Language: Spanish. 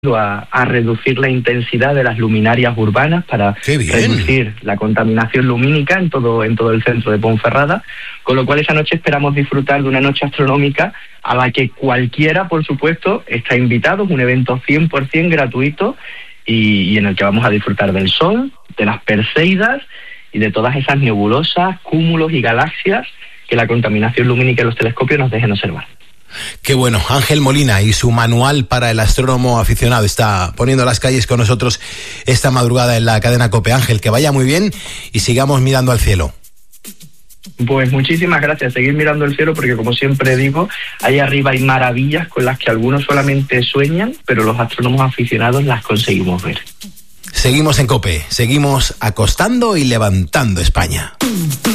a reducir la intensidad de las luminarias urbanas para reducir la contaminación lumínica en todo el centro de Ponferrada, con lo cual esa noche esperamos disfrutar de una noche astronómica a la que cualquiera, por supuesto, está invitado. Es un evento 100% gratuito y en el que vamos a disfrutar del Sol, de las Perseidas y de todas esas nebulosas, cúmulos y galaxias que la contaminación lumínica y los telescopios nos dejen observar. Qué bueno. Ángel Molina y su manual para el astrónomo aficionado está poniendo las calles con nosotros esta madrugada en la cadena COPE. Ángel, que vaya muy bien y sigamos mirando al cielo. Pues muchísimas gracias. Seguir mirando el cielo porque, como siempre digo, ahí arriba hay maravillas con las que algunos solamente sueñan, pero los astrónomos aficionados las conseguimos ver. Seguimos en COPE, seguimos acostando y levantando España.